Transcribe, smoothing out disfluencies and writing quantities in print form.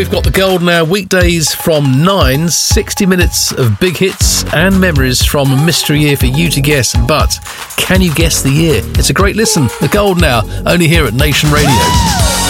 We've got the Golden Hour weekdays from 9, 60 minutes of big hits and memories from a mystery year for you to guess. But can you guess the year? It's a great listen. The Golden Hour, only here at Nation Radio.